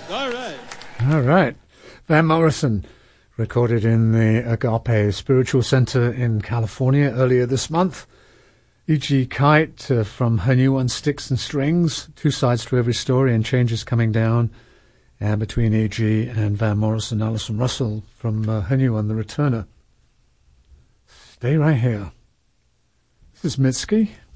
All right. All right. Van Morrison recorded in the Agape Spiritual Center in California earlier this month. E.G. Kite from her new one, Sticks and Strings, two sides to every story and changes coming down. And between E.G. and Van Morrison, Alison Russell from her new one, The Returner. Stay right here. This is Mitski.